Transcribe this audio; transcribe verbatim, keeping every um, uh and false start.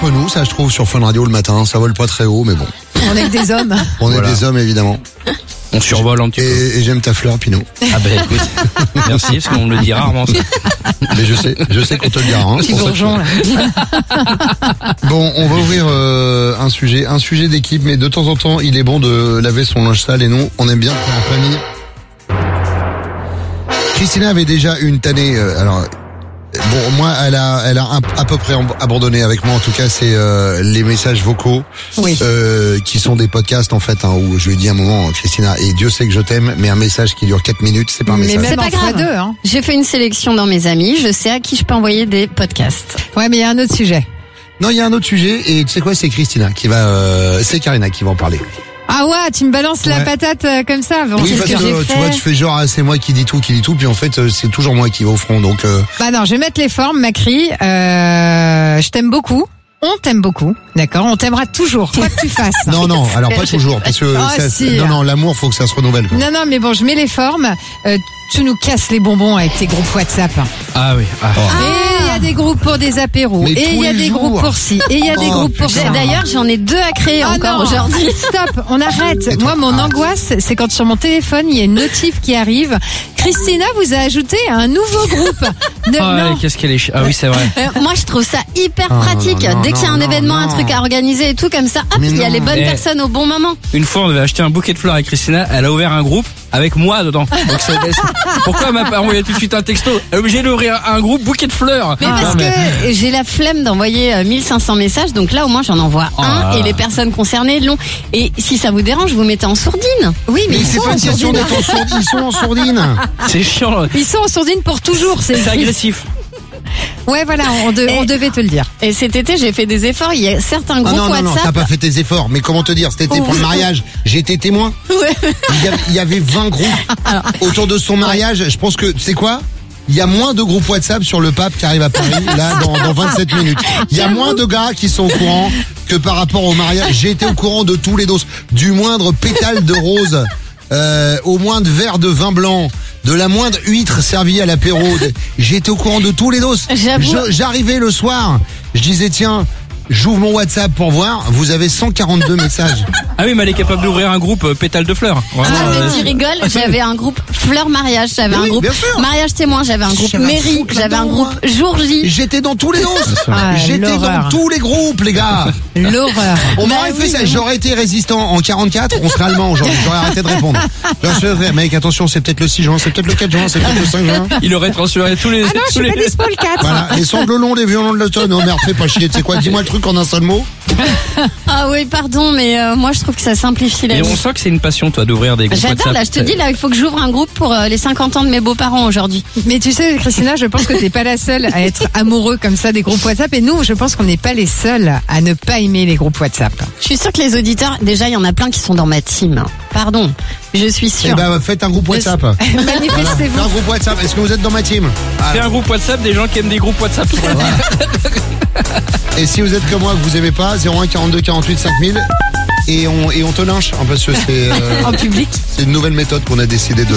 entre nous, ça je trouve, sur Fun Radio le matin. Ça vole pas très haut, mais bon. On est que des hommes. On Voilà. est des hommes, évidemment. On survole un petit Et, peu. et j'aime ta fleur, Pinot. Ah ben écoute, merci, parce qu'on me le dit rarement ça. Mais je sais, je sais qu'on te le dira. Hein, Petit c'est pour ça que bourgeon, là. je- Bon, on va ouvrir euh, un sujet, un sujet d'équipe, mais de temps en temps, il est bon de laver son linge sale et nous, on aime bien faire en famille. Christina avait déjà une tannée, euh, alors... Bon, moi, elle a, elle a un- à peu près abandonné avec moi. En tout cas, c'est euh, les messages vocaux, Oui. euh, qui sont des podcasts en fait, hein, où je lui ai dit à un moment, Christina, et Dieu sait que je t'aime, mais un message qui dure quatre minutes, c'est pas un Mais message. même C'est en pas fois grave. deux, hein. J'ai fait une sélection dans mes amis, je sais à qui je peux envoyer des podcasts. Ouais, mais il y a un autre sujet. Non, il y a un autre sujet, et tu sais quoi, c'est Christina qui va, euh, c'est Karina qui va en parler. Ah ouais, tu me balances la Ouais. patate euh, comme ça. Bon, oui, c'est parce ce que, que j'ai euh, tu fait. vois, tu fais genre, ah, c'est moi qui dis tout, qui dis tout, puis en fait, euh, c'est toujours moi qui va au front, donc. Euh, Bah non, je vais mettre les formes, Macri. Euh, je t'aime beaucoup. On t'aime beaucoup, d'accord. On t'aimera toujours, quoi que tu fasses. Non, non, alors pas toujours, parce que Ah, ça- si. non, non, l'amour, faut que ça se renouvelle. Quoi. Non, non, mais bon, je mets les formes. Euh, tu nous casses les bonbons avec tes groupes WhatsApp. Ah oui. Ah. Et il y a des groupes pour des apéros. Mais Et il tous y a les des jours. groupes pour ci. Et il y a des Oh, groupes pour putain. ça. D'ailleurs, j'en ai deux à créer Ah encore non. aujourd'hui. Stop, on arrête. Et toi Moi, mon Ah. angoisse, c'est quand sur mon téléphone, il y a une notif qui arrive. Christina vous a ajouté à un nouveau groupe. Ne- Ah ouais, non. qu'est-ce qu'elle est chi- Ah oui, c'est vrai. Euh, moi, je trouve ça hyper Oh, pratique. non, non, Dès qu'il y a un non, événement, non. un truc à organiser et tout comme ça, hop, Mais il y a non. les bonnes Eh. personnes au bon moment. Une fois, on devait acheter un bouquet de fleurs avec Christina. Elle a ouvert un groupe avec moi dedans. Donc, c'est- c'est- pourquoi elle m'a pas envoyé tout de suite un texto? Elle est obligée d'ouvrir un groupe bouquet de fleurs. Mais Non, parce mais- que j'ai la flemme d'envoyer euh, mille cinq cents messages, donc là au moins j'en envoie Oh un là là. et les personnes concernées l'ont. Et si ça vous dérange, vous mettez en sourdine. Oui, mais, Mais ils c'est sont pas en une question sourdine. d'être en sourdine, ils sont en sourdine. C'est chiant. Ils sont en sourdine pour toujours. C'est C'est écrit. agressif. Ouais, voilà, on, de- on devait te le dire. Et cet été, j'ai fait des efforts. Il y a certains Ah groupes non, non, non, t'as WhatsApp. pas fait tes efforts. Mais comment te dire, cet été Oh. pour le mariage, j'ai été témoin. Ouais. Il y, avait, il y avait vingt groupes autour de son mariage. Je pense que, c'est quoi? Il y a moins de groupes WhatsApp sur le pape qui arrive à Paris, là, dans, dans vingt-sept minutes. Il y a moins de gars qui sont au courant que par rapport au mariage. J'ai été au courant de tous les doses. Du moindre pétale de rose, euh, au moindre verre de vin blanc, de la moindre huître servie à l'apéro. J'ai été au courant de tous les doses. J'avoue. Je- J'arrivais le soir, je disais, tiens, j'ouvre mon WhatsApp pour voir, vous avez cent quarante-deux messages. Ah oui, mais elle est capable d'ouvrir un groupe euh, pétale de fleurs. Vraiment, Ah, euh, mais tu rigoles, j'avais un groupe fleurs mariage, j'avais Oui, un groupe bien sûr. mariage témoin, j'avais un groupe J'avais un mairie, foot j'avais un là-dedans, groupe jour J. J'étais dans tous les doses. Ah, J'étais dans l'horreur. tous les groupes, les gars. L'horreur. On Bah m'aurait oui, fait ça. mais bon. J'aurais été résistant en quarante-quatre, on serait allemand aujourd'hui. J'aurais arrêté de répondre. J'aurais fait, mec, attention, c'est peut-être le six juin, c'est peut-être le quatre juin, c'est peut-être le cinq juin. il aurait transféré tous les. Ah non, je tous suis les... pas dispo le quatre. Voilà. Les sanglots longs, les violons de l'automne. Oh merde, fais pas chier. Tu sais quoi? Dis-moi le truc en un seul mot. Ah oui, pardon, mais euh, moi je trouve que ça simplifie la Et vie. on sent que c'est une passion, toi, d'ouvrir des groupes J'adore, WhatsApp. là, je te dis, là, il faut que j'ouvre un groupe pour euh, les cinquante ans de mes beaux-parents aujourd'hui. Mais tu sais, Christina, je pense que t'es pas la seule à être amoureux comme ça des groupes WhatsApp. Et nous, je pense qu'on n'est pas les seuls à ne pas aimer les groupes WhatsApp. Je suis sûre que les auditeurs, déjà, il y en a plein qui sont dans ma team. Pardon, je suis Eh sûre. ben, faites un groupe WhatsApp. Voilà. Faites Manifestez-vous. un groupe WhatsApp. Est-ce que vous êtes dans ma team? Fais un groupe WhatsApp des gens qui aiment des groupes WhatsApp. Et si vous êtes comme moi, que vous aimez pas, zéro un quarante-deux quarante-huit cinq mille. Et on, et on te lynche, hein, parce que c'est, euh, En public. c'est une nouvelle méthode qu'on a décidé de,